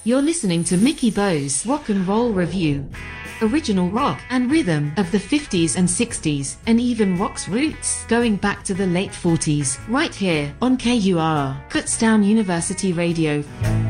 You're listening to Mickey Bo's Rock and Roll Review. Original rock and rhythm of the 50s and 60s, and even rock's roots going back to the late 40s, right here on KUR, Kutztown University Radio.